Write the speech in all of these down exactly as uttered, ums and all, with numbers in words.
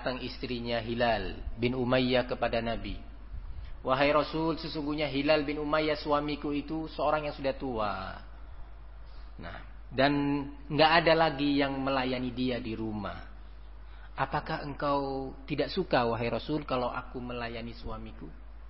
Datang istrinya Hilal bin Umayyah kepada Nabi. Wahai Rasul, sesungguhnya Hilal bin Umayyah suamiku itu seorang yang sudah tua. Nah, dan nggak ada lagi yang melayani dia di rumah. Apakah engkau tidak suka wahai Rasul kalau aku melayani suamiku?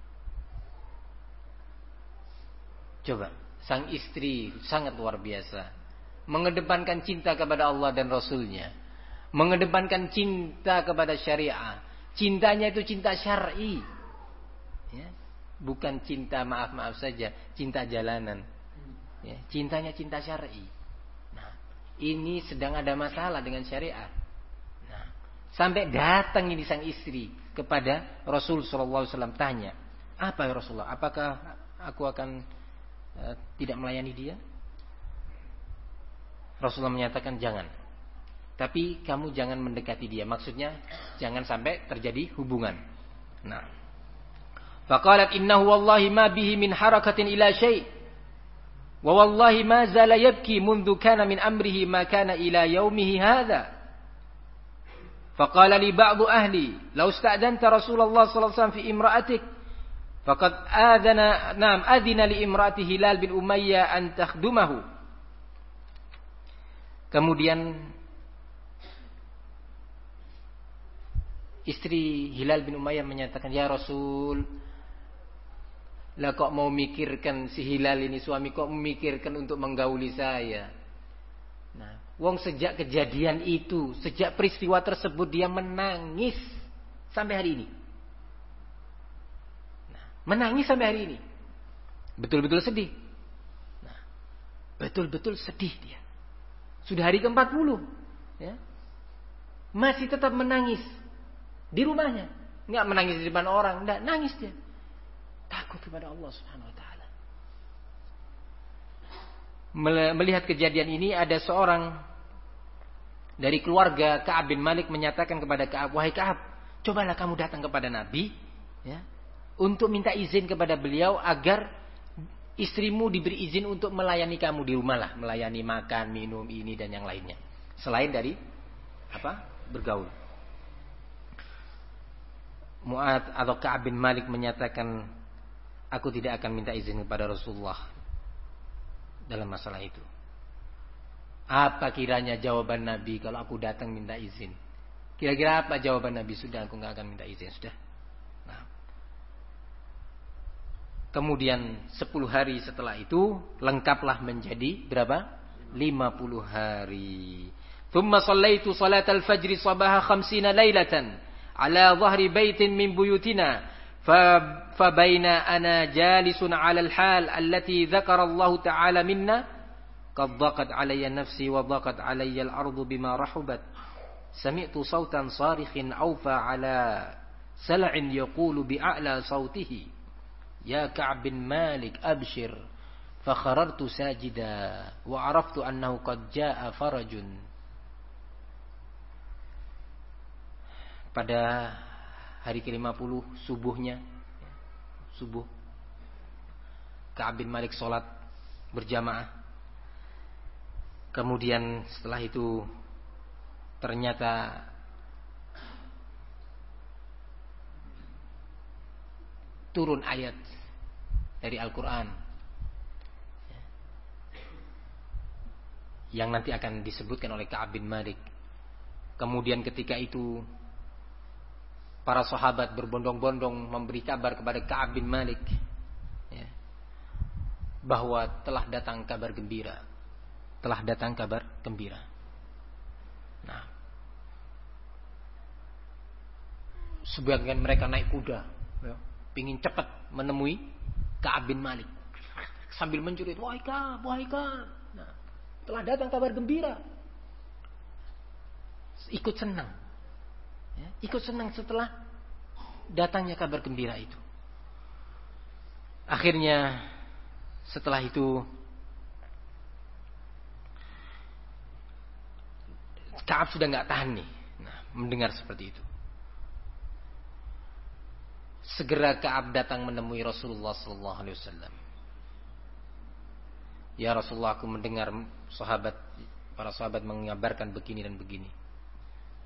Coba, sang istri sangat luar biasa, mengedepankan cinta kepada Allah dan Rasulnya, mengedepankan cinta kepada syariah. Cintanya itu cinta syar'i, ya, bukan cinta maaf-maaf saja, cinta jalanan, ya, cintanya cinta syar'i. Nah, ini sedang ada masalah dengan syariat. Nah, sampai datang ini sang istri kepada Rasul Sallallahu Alaihi Wasallam, tanya, apa ya Rasulullah? Apakah aku akan uh, tidak melayani dia? Rasulullah menyatakan jangan. Tapi kamu jangan mendekati dia. Maksudnya jangan sampai terjadi hubungan. Nah, faqalat innahu wallahi ma bihi min harakatin ila syai'. Wa wallahi ma zala yabki mundu kana min amrihi ma kana ila yaumihi hadha. Faqala li ba'du ahli, law ista'danta Rasulullah sallallahu alaihi wasallam fi imra'atik faqad adana na'am adina li imra'ati Hilal bin Umayyah an takhdumahu. Kemudian istri Hilal bin Umayyah menyatakan, ya Rasul, lah kok mau mikirkan si Hilal ini, suami kok memikirkan untuk menggauli saya. Nah, wong sejak kejadian itu, sejak peristiwa tersebut dia menangis sampai hari ini. Nah, menangis sampai hari ini. Betul-betul sedih. Nah, betul-betul sedih dia. Sudah hari ke empat puluh, ya. Masih tetap menangis di rumahnya. Enggak menangis di depan orang, enggak, nangis dia. Takut kepada Allah Subhanahu wa taala. Melihat kejadian ini, ada seorang dari keluarga Ka'ab bin Malik menyatakan kepada Ka'ab, wahai Ka'ab, cobalah kamu datang kepada Nabi, ya, untuk minta izin kepada beliau agar istrimu diberi izin untuk melayani kamu di rumah lah, melayani makan, minum, ini dan yang lainnya, selain dari apa? Bergaul. Mu'adz atau Ka'ab bin Malik menyatakan, aku tidak akan minta izin kepada Rasulullah dalam masalah itu. Apa kiranya jawaban Nabi kalau aku datang minta izin? Kira-kira apa jawaban Nabi? Sudah, aku nggak akan minta izin, sudah. Nah. Kemudian sepuluh hari setelah itu lengkaplah menjadi berapa? lima puluh hari. Thumma sallaitu salatal fajri sabaha khamsina lailatan ala dhahri baitin min buyutina fa baina ana jalisun ala al-hal allati dzakara Allah ta'ala minna qad dhaqat alayya nafsi wa dhaqat alayya al-ardu bima rahubat sami'tu sautan sarikhin awfa ala sal'in yaqulu bi'a'la sautihi ya Ka'ab bin Malik abshir fa kharartu sajida wa araftu annahu qad jaa'a farajun. Pada hari ke lima puluh subuhnya, subuh, Ka'ab bin Malik sholat berjamaah. Kemudian setelah itu ternyata turun ayat dari Al-Quran yang nanti akan disebutkan oleh Ka'ab bin Malik. Kemudian ketika itu para sahabat berbondong-bondong memberi kabar kepada Ka'ab bin Malik, ya, bahwa telah datang kabar gembira, telah datang kabar gembira. Nah, sebagian mereka naik kuda, ya, pingin cepat menemui Ka'ab bin Malik sambil mencuri, wahai Ka'ab, wahai Ka'ab. Nah, telah datang kabar gembira, ikut senang. Ya, ikut senang setelah datangnya kabar gembira itu. Akhirnya setelah itu Ka'ab sudah nggak tahan nih, nah, mendengar seperti itu. Segera Ka'ab datang menemui Rasulullah Sallallahu Alaihi Wasallam. Ya Rasulullah, aku mendengar sahabat, para sahabat mengabarkan begini dan begini.